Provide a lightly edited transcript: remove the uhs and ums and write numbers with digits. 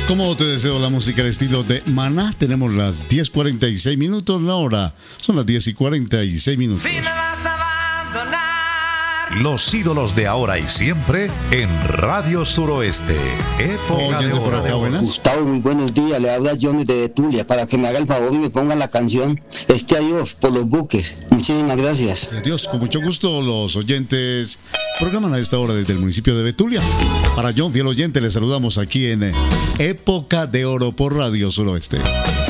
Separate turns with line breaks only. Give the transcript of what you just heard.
Como te deseo la música al estilo de Maná, tenemos las 10:46 minutos, la hora. Son las 10:46 minutos.
Si me vas a abandonar.
Los ídolos de ahora y siempre en Radio Suroeste. Época de
por acá,
oro.
buenas.
Gustavo, muy buenos días. Le habla Johnny de Betulia para que me haga el favor y me ponga la canción Adiós por los buques. Muchísimas gracias.
Adiós, con mucho gusto los oyentes programan a esta hora desde el municipio de Betulia. Para John, fiel oyente, le saludamos aquí en Época de Oro por Radio Suroeste.